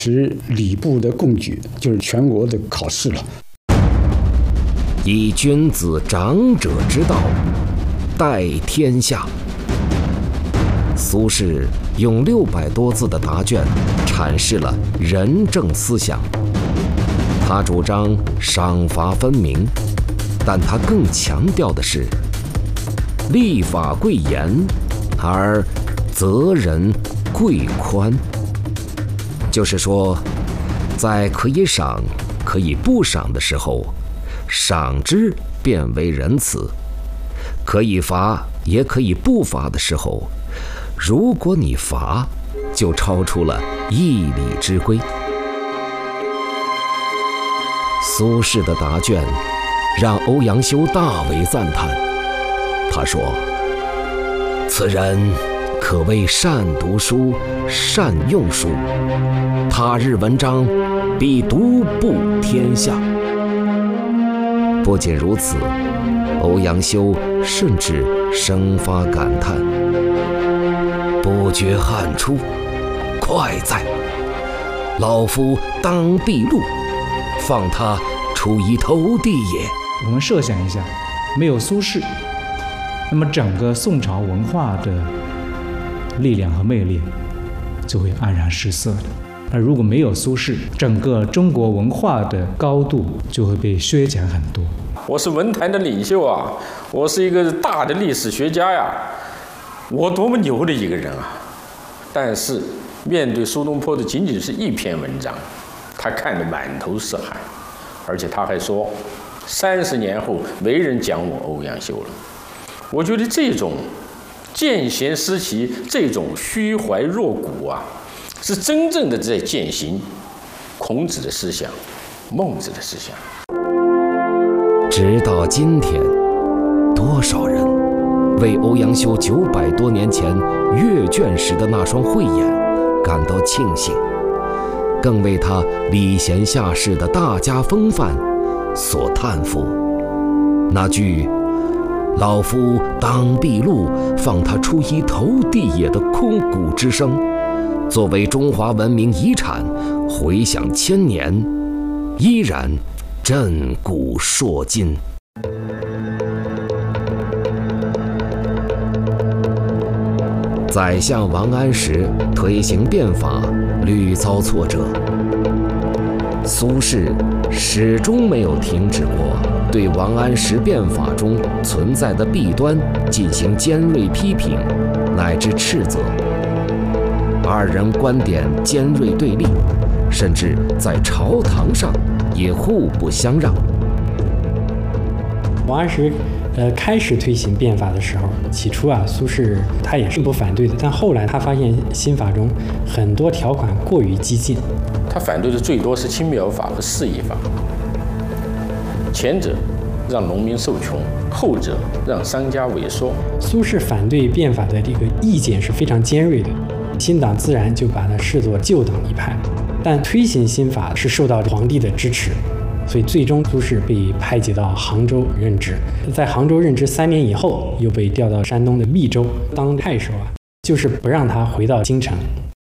是礼部的贡举，就是全国的考试了。 以君子长者之道，待天下。苏轼用600多字的答卷阐释了仁政思想。他主张赏罚分明，但他更强调的是立法贵严，而责人贵宽。就是说，在可以赏可以不赏的时候，赏之变为仁慈；可以罚也可以不罚的时候，如果你罚，就超出了义理之规。苏轼的答卷让欧阳修大为赞叹。他说：“此人可谓善读书，善用书，他日文章必独步天下。”不仅如此，欧阳修甚至生发感叹：“不觉汗出，快哉！老夫当必录，放他出一头地也。” 我们设想一下，没有苏轼，那么整个宋朝文化的力量和魅力就会黯然失色的。而如果没有苏轼，整个中国文化的高度就会被削减很多。 我是文坛的领袖啊，我是一个大的历史学家呀，我多么牛的一个人啊！但是面对苏东坡的仅仅是一篇文章，他看得满头是汗，而且他还说30年后没人讲我欧阳修了。我觉得这种见贤思齐，这种虚怀若谷啊，是真正的在践行孔子的思想，孟子的思想。 直到今天，多少人为欧阳修900多年前阅卷时的那双慧眼感到庆幸，更为他礼贤下士的大家风范所叹服。那句“老夫当必录，放他出一头地也”的空谷之声，作为中华文明遗产，回响千年，依然震古烁今。宰相王安石推行变法，屡遭挫折。苏轼始终没有停止过对王安石变法中存在的弊端进行尖锐批评，乃至斥责。二人观点尖锐对立，甚至在朝堂上也互不相让。 王安石开始推行变法的时候，起初啊，苏轼他也是不反对的，但后来他发现新法中很多条款过于激进。 他反对的最多是青苗法和市易法，前者让农民受穷，后者让商家萎缩。 苏轼反对变法的这个意见是非常尖锐的，新党自然就把他视作旧党一派，但推行新法是受到皇帝的支持，所以最终苏轼被派遣到杭州任职。在杭州任职3年以后，又被调到山东的密州当太守啊，就是不让他回到京城。